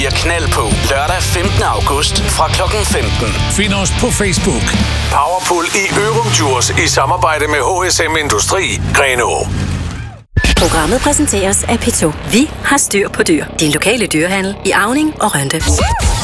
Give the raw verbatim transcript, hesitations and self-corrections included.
giver knald på lørdag femtende august fra klokken femten. Find os på Facebook. Powerpool i Ørum Tours i samarbejde med H S M Industri, Grenaa. Programmet præsenteres af P to. Vi har styr på dyr. Din lokale dyrehandel i Auning og Rønde.